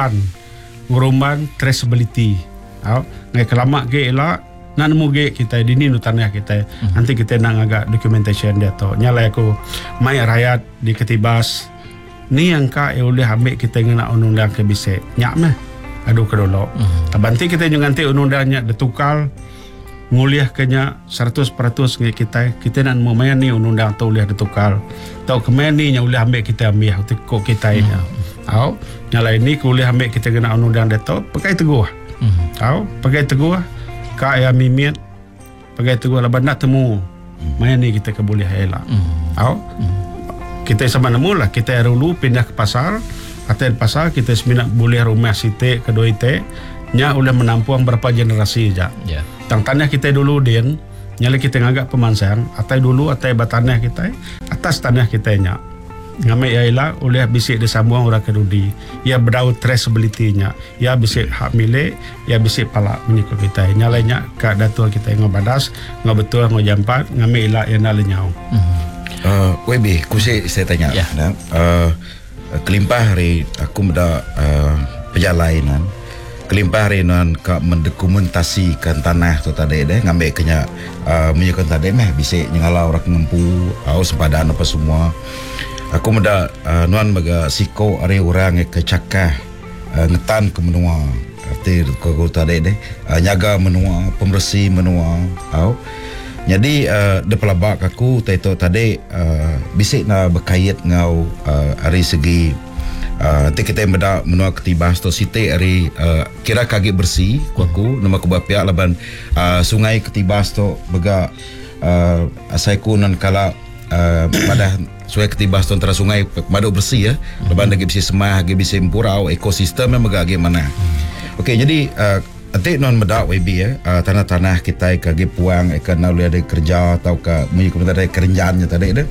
nguruman traceability ngai kelamak ke elak nak nemu kita di ni tanah kita nanti kita nak agak documentation dia tu nyalai aku mai rakyat di ketibas ni yang ka boleh ambil kita nak undang ke bisik nyak mah aduh ke dulu banti kita juga nanti undangnya ditukar nguliah kenya 100% kita nak mau main ni undang tu boleh ditukar tau kemana ni yang boleh ambil kita ambil kok kita nya nyalai ni boleh ambil kita kena undang dia tu pakai teguh pakai teguh kaya mimit pakai teguh laban nak temu main ni kita keboleh elak kita sama nemu lah kita dulu pindah ke pasar Atai pasal kita seminat boleh rumah site kedua ite nya udah menampung berapa generasi aja. Ya. Tang tanah kita dulu din nyala kita ngagak pemansang atai dulu atai batanah kita atas tanah kita nya ngamai ialah oleh bisik disambung orang kedudi ia berdau traceability-nya ia bisik hak milik ia bisik palak menyikut kita nyalanya ka datua kita ngobadas ngobetul ngojampat ngamai ialah yang nalenyau. WB kusi saya tanya Ya. kelimpah hari aku meda perjalanan kelimpah hari nan ka mendokumentasikan tanah tu tadi deh ngambil kenya menyukan tadi meh bisik ngalau orang ngempu au sepadan apa semua aku meda nuan baga siko hari orang ke cakah ngetan ke menua arti ko tadi deh nyaga menua pembersih menua au jadi de pelabak aku taito tadi bisik na berkait ngau hari segi nanti kita beda menua ketibas to site hari kira kaki bersih aku nama ku bapia laban sungai ketibas to bega asaiku nan kala pada sungai ketibas to antara sungai madu bersih ya laban lagi bisa semah lagi bisa impurau ekosistem yang bega mana. Okey jadi nanti non medak WB ya tanah-tanah kita kaki puang ikan boleh ada kerja atau ke mengikut ada kerenjaannya tadi ada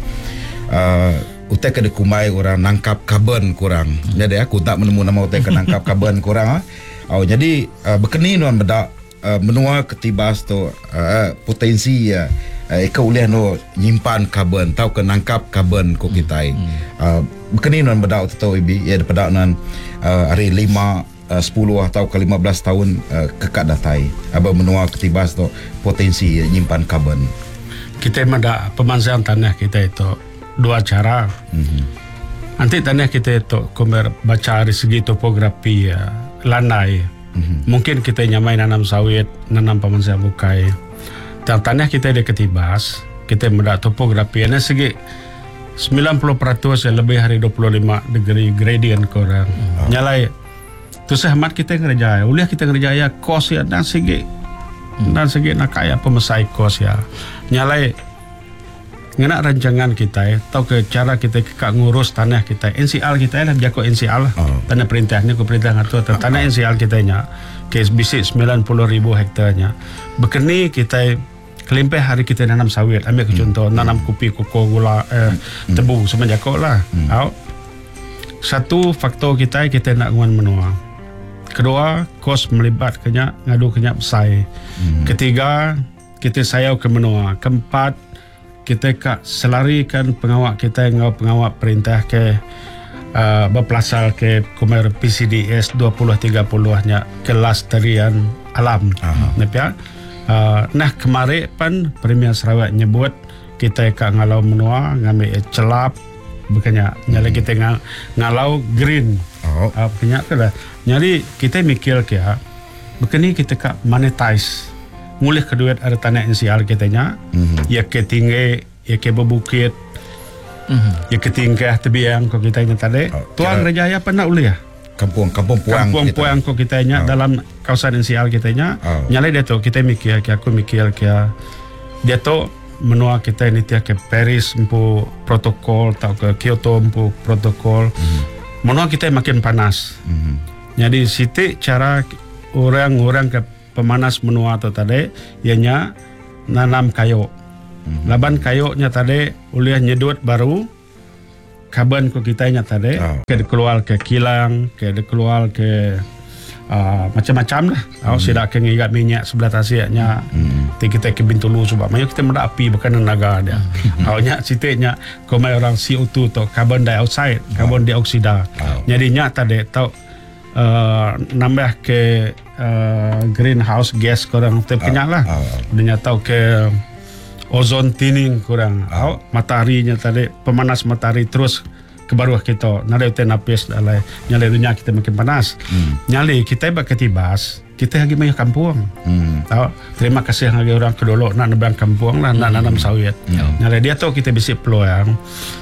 utai ke kumai orang nangkap karbon kurang jadi aku tak menemu nama utai ke nangkap karbon kurang jadi berkeni non medak menua ketibas tu potensi ya ika boleh no nyimpan karbon tau ke nangkap karbon ko kita berkeni non medak tu WB ya daripada non hari 10 atau ke 15 tahun kekak datai aba menua ketibas tu potensi nyimpan karbon. Kita ada pemansang tanah kita itu dua cara. Nanti tanah kita itu komer baca dari segi topografi landai. Mungkin kita nyamai nanam sawit, nanam pemansang bukai. Dan tanah kita di ketibas, kita ada topografi ini segi 90% lebih hari 25 degree gradient korang. Nyalai tu sehmat kita ngerjaya, uliah kita ngerjaya kos ya dan segi nak kaya pemesai kos ya. Nyalai ngena rancangan kita tau ke cara kita ngurus tanah kita NCL kita lah jako NCL tanah perintahnya ke perintah ngatur tanah NCL kita nya ke bisik 90,000 hektarnya bekeni kita kelimpah hari kita nanam sawit ambil ke contoh nanam kopi koko gula tebu semenjako lah satu faktor kita nak nguan menua. Kedua, kos melibat kenya ngadu kenya besai. Ketiga, kita sayau ke menua. Keempat, kita selarikan pengawak kita ngau pengawak perintah ke berpelasal ke komer PCDS 2030 nya kelestarian alam. Nepia. Nah kemarin pan Premier Sarawak nyebut kita ngalau menua ngambil celap bukannya nyala kita ngalau green. Punya ke lah. Jadi kita mikir kaya begini kita monetize mulih kedua ada tanah NCR kita nya ya ke tinggi ya ke bebukit ya ke tinggi tebiang ko kita nya tadi tuang rejaya pernah ulih ya kampung puang ko kita nya dalam kawasan NCR kita nya nyalai dia tu kita mikir kaya aku mikir kaya dia tu menua kita ini tiap ke Paris empu protokol atau ke Kyoto empu protokol menua kita makin panas. Jadi sitik cara orang-orang ke pemanas menua tu tadi ianya nanam kayu. Laban kayunya tadi uliah nyedut baru karbon ko kita nya tadi ke keluar ke kilang, ke keluar ke macam-macam lah. Sidak ke ngigat minyak sebelah tasnya kita ke Bintulu sebab mayu kita menda api bukan naga dia. Awnya sitiknya komai orang CO2 tu carbon dioxide, carbon dioksida. Jadi nya tadi tau nambah ke greenhouse gas kurang terkenyak lah. Dia tahu ke ozon thinning kurang. Mataharinya tadi pemanas matahari terus ke bawah kita. Nada itu napis dalai. Nyali dunia kita makin panas. Nyali kita berketibas. Kita lagi banyak kampung. Terima kasih lagi orang kedolok nak nebang kampung lah nak nanam sawit. Nyali dia tahu kita bisa peluang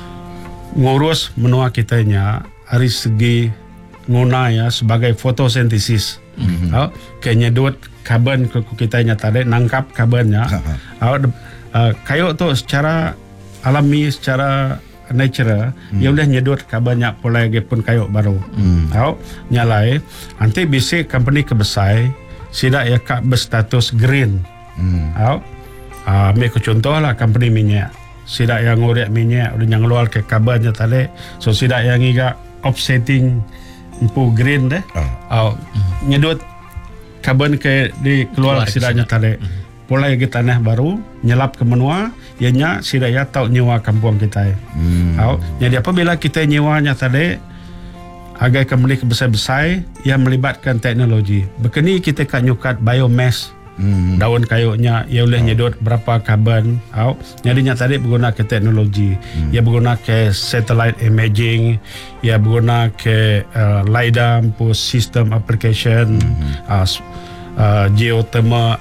ngurus menua kitanya hari segi guna ya sebagai fotosintesis. Kayak nyedut karbon ke kitanya tadi nangkap karbonnya. Kayu tu secara alami secara natural, ia boleh nyedot kabarnya polai pun kayu baru. Tahu nyalai nanti bisa company kebesai sida ia kak berstatus green. Tahu ambil contoh lah company minyak sida yang ngurek minyak udah yang keluar ke kabarnya tadi, so sida yang iga offsetting empu green deh. Nyedot karbon ke di keluar sidanya tadi. Mulai ke tanah baru nyelap ke menua, ianya sidaya tahu nyewa kampung kita. Jadi apabila kita nyewanya tadi agai kembali ke besar-besar yang melibatkan teknologi. Bekeni kita kan nyukat biomass. Daun kayunya ia boleh nyedot berapa karbon. Jadinya tadi berguna ke teknologi. Ia berguna ke satellite imaging, ia berguna ke LiDAR pour system application, geothermal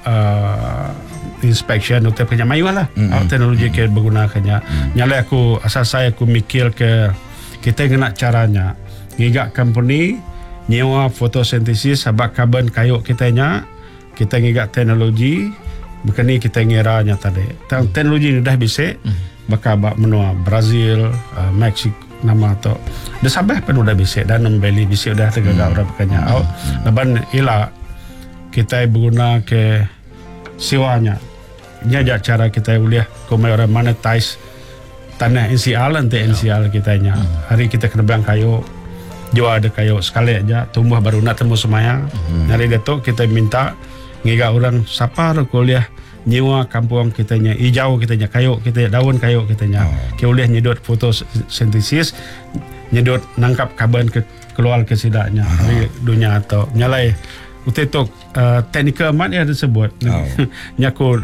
inspection untuk penyamaian lah. Teknologi ke bergunakannya. Nyala aku asal saya aku mikir ke kita kena caranya ngigak company nyewa fotosintesis sabak karbon kayu kitanya. Kita ngigak teknologi bukan ni kita ngiranya tadi. Teknologi ni dah bisa bakal menua Brazil, Mexico nama tu. Dah sampai pun dah bisa dan membeli bisa dah tegak orang bekanya. Leban ila kita berguna ke siwanya. Ini aja cara kita boleh komai orang monetize tanah NCL nanti NCL kitanya. Hari kita kena bang kayu jual ada kayu sekali aja tumbuh baru nak temu semaya. Dari itu kita minta ngiga orang siapa kuliah nyewa kampung kitanya hijau kitanya kayu kita daun kayu kitanya kita boleh nyedot fotosintesis nyedot nangkap karbon ke keluar ke sidaknya dari dunia atau nyalai untuk teknikal mat yang disebut nyaku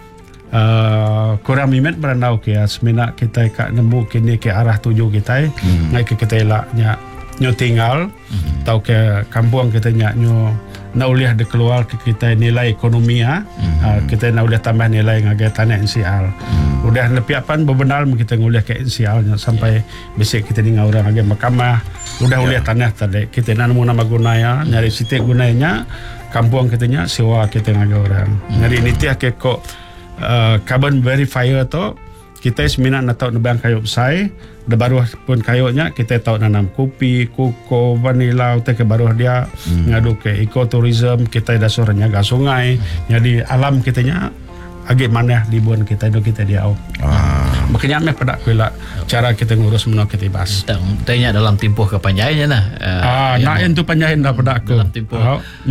kurang mimet berandau ke semena kita kak nemu kini ke arah tuju kita ngai ke kita elaknya nyo tinggal tau ke kampung kitanya nyo nak boleh ada keluar ke kita nilai ekonomi kita nak boleh tambah nilai ngagai tanah NCL udah lepiapan bebenar kita boleh ke NCL sampai besok kita dengan orang ngagai mahkamah udah boleh tanah tadi kita nak nemu nama gunanya nyari sitik gunanya kampung kitanya sewa kita ngagai orang nyari nitiah ke kok carbon verifier tu kita seminat nak tahu nebang kayu besar dah baru pun kayunya kita tahu nanam kopi, koko, vanila utai ke baru dia ngadu ke ekoturism kita dah suruh nyaga sungai jadi alam kitanya agak mana libuan kita itu kita dia makanya meh pada kuila cara kita ngurus menua kita bas tanya dalam tempoh kepanjainya nah nak itu panjain dah pada aku dalam tempoh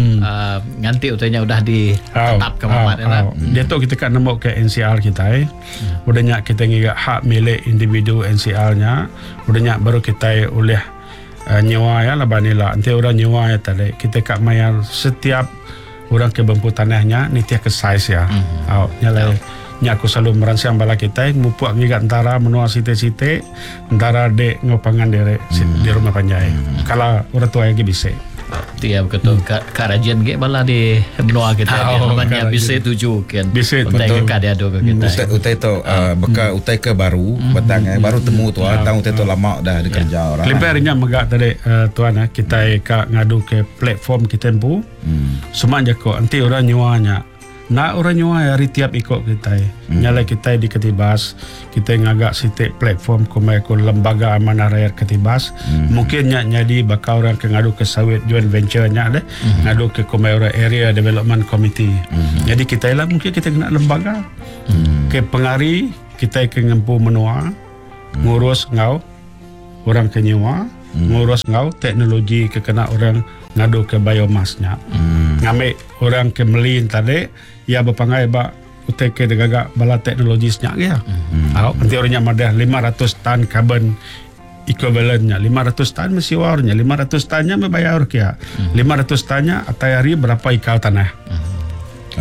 nganti utanya udah ditetap ke mamat dia tu kita kan nemu ke NCR kita udahnya kita ngiga hak milik individu NCR nya udahnya baru kita oleh nyewa ya labanila nanti orang nyewa ya tadi kita kak mayar setiap orang ke bempu tanahnya nitiah ke size ya nyalai aku selalu merancang bala kita mupuak ngigat antara menua site-site antara dek ngopangan di rumah panjai kalau orang tua lagi bisa tiap ketua karajian ke bala di menua kita namanya bisa tuju kan bisa betul dia ada kita utai tu beka utai ke baru batang baru temu tu tang utai tu lama dah dikerja orang lempernya megak tadi tuan kita ka ngadu ke platform kita empu semua je kok nanti orang nyewanya nak orang nyewa hari tiap ikut kita nyala kita di Ketibas kita ngagak sitik platform kumai ku lembaga amanah rakyat Ketibas mungkin jadi bakal orang ke ngadu ke sawit joint venture nya deh ngadu ke kumai orang area development committee jadi kita lah mungkin kita kena lembaga ke pengari kita ke ngempu menua ngurus ngau orang ke nyewa ngurus ngau teknologi ke kena orang ngadu ke biomasnya ngambil orang ke melin tadi ya berpangai bak utek ke degagak bala teknologi senyak ya nanti orangnya madah 500 tan karbon equivalentnya 500 tan mesti warnya 500 tannya membayar kia 500 tannya atai hari berapa ikal tanah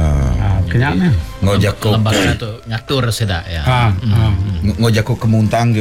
kenyaknya ngojak ko lembaga tu ngatur sedak ya ngojak ko kemuntang